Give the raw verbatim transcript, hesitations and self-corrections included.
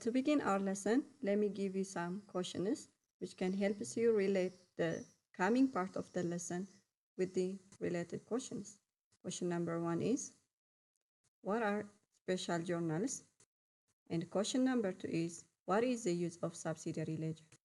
to begin our lesson, let me give you some questions which can help you relate the coming part of the lesson with the related questions. Question number one is, what are special journals? And question number two is, what is the use of subsidiary ledger?